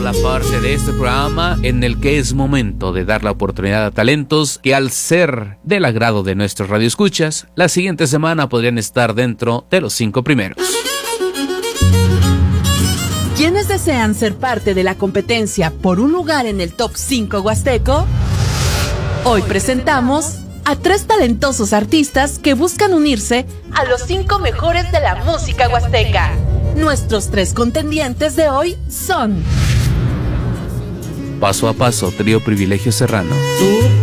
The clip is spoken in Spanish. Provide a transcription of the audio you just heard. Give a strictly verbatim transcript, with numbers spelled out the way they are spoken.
la parte de este programa en el que es momento de dar la oportunidad a talentos que, al ser del agrado de nuestros radioescuchas, la siguiente semana podrían estar dentro de los cinco primeros. ¿Quiénes desean ser parte de la competencia por un lugar en el Top cinco Huasteco? Hoy presentamos a tres talentosos artistas que buscan unirse a los cinco mejores de la música huasteca. Nuestros tres contendientes de hoy son... Paso a Paso, trío Privilegio Serrano. Tú